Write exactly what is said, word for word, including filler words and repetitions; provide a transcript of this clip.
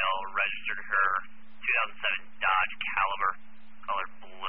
registered her two thousand seven Dodge Caliber, color blue.